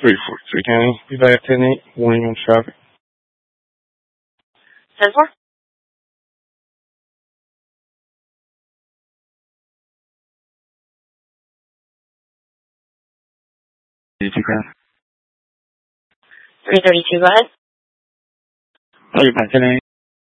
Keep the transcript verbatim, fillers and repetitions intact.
three forty-three County. Be back at ten eight. Warning on traffic. ten four. thirty-two Crown. three thirty-two, go ahead. Oh, you're back at ten eight.